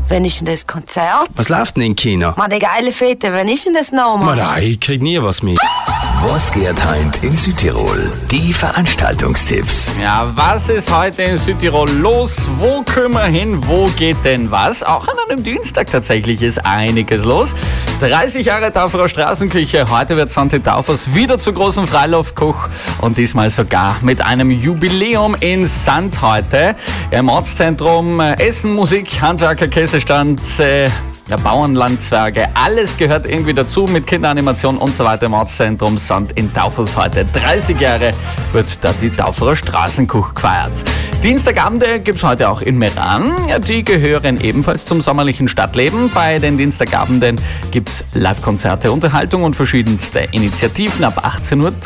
Wann ist denn das Konzert? Was läuft denn im Kino? Man, die geile Fete, wann ist denn das nochmal? Nein, ich krieg nie was mit. Was geht heint in Südtirol? Die Veranstaltungstipps. Ja, was ist heute in Südtirol los? Wo können wir hin? Wo geht denn was? Auch an einem Dienstag tatsächlich ist einiges los. 30 Jahre Tauferer Straßenküche. Heute wird Santi Taufers wieder zu großen Freiluftkoch und diesmal sogar mit einem Jubiläum in Sand heute. Im Ortszentrum Essen, Musik, Handwerker, Käsestand, Bauernlandzwerge, alles gehört irgendwie dazu mit Kinderanimation und so weiter im Ortszentrum Sand in Taufers heute. 30 Jahre wird da die Tauferer Straßenkuch gefeiert. Dienstagabende gibt es heute auch in Meran. Die gehören ebenfalls zum sommerlichen Stadtleben. Bei den Dienstagabenden gibt es Live-Konzerte, Unterhaltung und verschiedenste Initiativen ab 18:30 Uhr.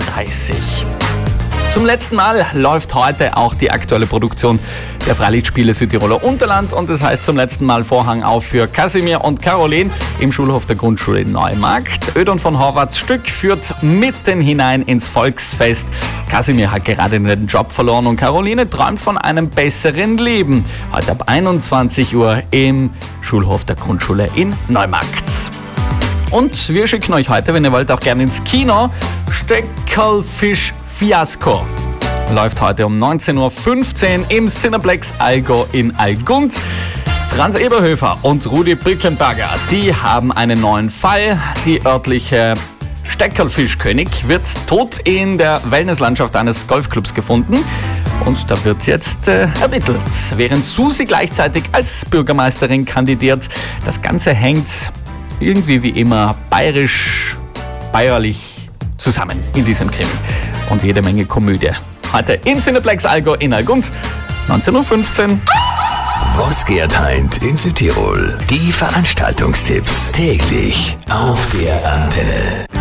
Zum letzten Mal läuft heute auch die aktuelle Produktion der Freilichtspiele Südtiroler Unterland und das heißt zum letzten Mal Vorhang auf für Kasimir und Caroline im Schulhof der Grundschule in Neumarkt. Ödon von Horvaths Stück führt mitten hinein ins Volksfest. Kasimir hat gerade den Job verloren und Caroline träumt von einem besseren Leben. Heute ab 21 Uhr im Schulhof der Grundschule in Neumarkt. Und wir schicken euch heute, wenn ihr wollt, auch gerne ins Kino. Steckelfisch Fiasko läuft heute um 19:15 Uhr im Cineplex Allgäu in Allgund. Franz Eberhöfer und Rudi Brickenberger, die haben einen neuen Fall. Die örtliche Steckelfischkönig wird tot in der Wellnesslandschaft eines Golfclubs gefunden. Und da wird jetzt ermittelt, während Susi gleichzeitig als Bürgermeisterin kandidiert. Das Ganze hängt irgendwie wie immer bayerisch zusammen in diesem Krimi. Und jede Menge Komödie. Heute im Cineplex Allgäu in Allgund, 19:15 Uhr. Was geht heint in Südtirol? Die Veranstaltungstipps täglich auf der Antenne.